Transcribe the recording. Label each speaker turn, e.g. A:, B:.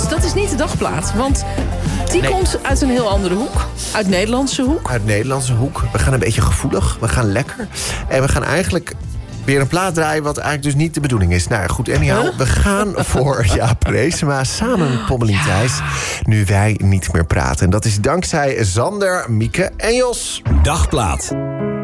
A: dat is niet de dagplaat. Want die komt uit een heel andere hoek. Uit Nederlandse hoek.
B: Uit Nederlandse hoek. We gaan een beetje gevoelig. We gaan lekker. En we gaan eigenlijk weer een plaat draaien wat eigenlijk dus niet de bedoeling is. Nou goed, anyhow. We gaan voor Jaap Reesema samen met Pommelien Thijs. Nu wij niet meer praten. En dat is dankzij Sander, Mieke en Jos.
C: Dagplaat.